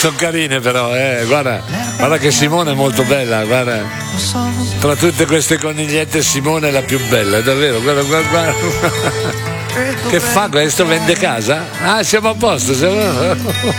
sono carine però, guarda che Simone è molto bella, guarda. Tra tutte queste conigliette Simone è la più bella, davvero, guarda. Che fa questo? Vende casa? Ah, siamo a posto, siamo...